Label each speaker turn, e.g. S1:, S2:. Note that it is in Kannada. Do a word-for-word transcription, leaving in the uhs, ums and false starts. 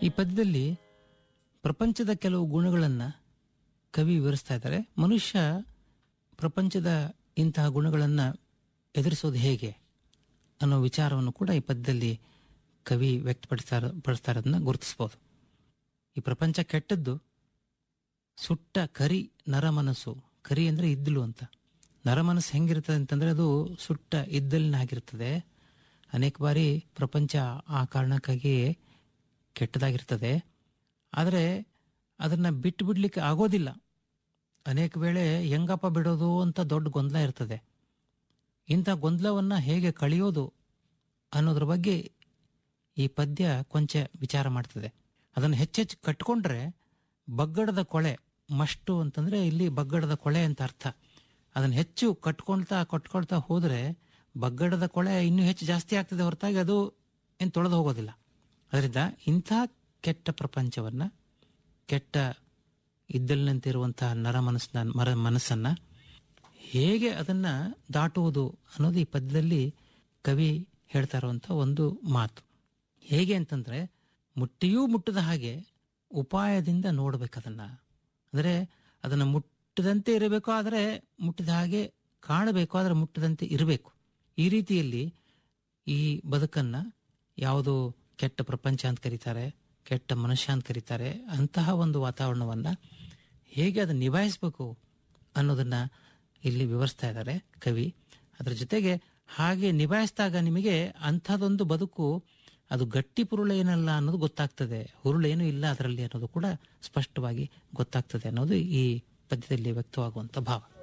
S1: ಈ ಪದ್ಯದಲ್ಲಿ ಪ್ರಪಂಚದ ಕೆಲವು ಗುಣಗಳನ್ನು ಕವಿ ವಿವರಿಸ್ತಾ ಇದ್ದಾರೆ. ಮನುಷ್ಯ ಪ್ರಪಂಚದ ಇಂತಹ ಗುಣಗಳನ್ನು ಎದುರಿಸೋದು ಹೇಗೆ ಅನ್ನೋ ವಿಚಾರವನ್ನು ಕೂಡ ಈ ಪದ್ಯದಲ್ಲಿ ಕವಿ ವ್ಯಕ್ತಪಡಿಸ್ತಾ ಪಡಿಸ್ತಾ ಇರೋದನ್ನ ಗುರುತಿಸ್ಬೋದು. ಈ ಪ್ರಪಂಚ ಕೆಟ್ಟದ್ದು, ಸುಟ್ಟ ಕರಿ ನರಮನಸ್ಸು. ಕರಿ ಅಂದರೆ ಇದ್ದಲು ಅಂತ. ನರಮನಸ್ಸು ಹೆಂಗಿರ್ತದೆ ಅಂತಂದರೆ ಅದು ಸುಟ್ಟ ಇದ್ದಲಿನ ಆಗಿರ್ತದೆ. ಅನೇಕ ಬಾರಿ ಪ್ರಪಂಚ ಆ ಕಾರಣಕ್ಕಾಗಿ ಕೆಟ್ಟದಾಗಿರ್ತದೆ. ಆದರೆ ಅದನ್ನು ಬಿಟ್ಟು ಬಿಡಲಿಕ್ಕೆ ಆಗೋದಿಲ್ಲ. ಅನೇಕ ವೇಳೆ ಹೆಂಗಪ್ಪ ಬಿಡೋದು ಅಂತ ದೊಡ್ಡ ಗೊಂದಲ ಇರ್ತದೆ. ಇಂಥ ಗೊಂದಲವನ್ನು ಹೇಗೆ ಕಳೆಯೋದು ಅನ್ನೋದ್ರ ಬಗ್ಗೆ ಈ ಪದ್ಯ ಕೊಂಚ ವಿಚಾರ ಮಾಡ್ತದೆ. ಅದನ್ನು ಹೆಚ್ಚೆಚ್ಚು ಕಟ್ಕೊಂಡ್ರೆ ಬಗ್ಗಡದ ಕೊಳೆ, ಮಷ್ಟು ಅಂತಂದರೆ ಇಲ್ಲಿ ಬಗ್ಗಡದ ಕೊಳೆ ಅಂತ ಅರ್ಥ. ಅದನ್ನು ಹೆಚ್ಚು ಕಟ್ಕೊಳ್ತಾ ಕಟ್ಕೊಳ್ತಾ ಹೋದರೆ ಬಗ್ಗಡದ ಕೊಳೆ ಇನ್ನೂ ಹೆಚ್ಚು ಜಾಸ್ತಿ ಆಗ್ತದೆ ಹೊರತಾಗಿ ಅದು ಏನು ತೊಳೆದು ಹೋಗೋದಿಲ್ಲ. ಅದರಿಂದ ಇಂಥ ಕೆಟ್ಟ ಪ್ರಪಂಚವನ್ನು, ಕೆಟ್ಟ ಇದ್ದಲಿನಂತಿರುವಂತಹ ನರ ಮನಸ್ಸನ್ನ ಮರ ಮನಸ್ಸನ್ನು ಹೇಗೆ ಅದನ್ನು ದಾಟುವುದು ಅನ್ನೋದು ಈ ಪದ್ಯದಲ್ಲಿ ಕವಿ ಹೇಳ್ತಾ ಇರುವಂಥ ಒಂದು ಮಾತು. ಹೇಗೆ ಅಂತಂದರೆ, ಮುಟ್ಟಿಯೂ ಮುಟ್ಟದ ಹಾಗೆ ಉಪಾಯದಿಂದ ನೋಡಬೇಕದನ್ನು. ಅಂದರೆ ಅದನ್ನು ಮುಟ್ಟದಂತೆ ಇರಬೇಕು, ಆದರೆ ಮುಟ್ಟಿದ ಹಾಗೆ ಕಾಣಬೇಕು, ಆದರೆ ಮುಟ್ಟದಂತೆ ಇರಬೇಕು. ಈ ರೀತಿಯಲ್ಲಿ ಈ ಬದುಕನ್ನು ಯಾವುದು ಕೆಟ್ಟ ಪ್ರಪಂಚ ಅಂತ ಕರೀತಾರೆ, ಕೆಟ್ಟ ಮನುಷ್ಯ ಅಂತ ಕರೀತಾರೆ, ಅಂತಹ ಒಂದು ವಾತಾವರಣವನ್ನು ಹೇಗೆ ಅದನ್ನು ನಿಭಾಯಿಸಬೇಕು ಅನ್ನೋದನ್ನು ಇಲ್ಲಿ ವಿವರಿಸ್ತಾ ಇದ್ದಾರೆ ಕವಿ. ಅದರ ಜೊತೆಗೆ ಹಾಗೆ ನಿಭಾಯಿಸಿದಾಗ ನಿಮಗೆ ಅಂಥದ್ದೊಂದು ಬದುಕು ಅದು ಗಟ್ಟಿ ಪುರುಳೇನಲ್ಲ ಅನ್ನೋದು ಗೊತ್ತಾಗ್ತದೆ, ಹುರುಳೇನೂ ಇಲ್ಲ ಅದರಲ್ಲಿ ಅನ್ನೋದು ಕೂಡ ಸ್ಪಷ್ಟವಾಗಿ ಗೊತ್ತಾಗ್ತದೆ ಅನ್ನೋದು ಈ ಪದ್ಯದಲ್ಲಿ ವ್ಯಕ್ತವಾಗುವಂಥ ಭಾವ.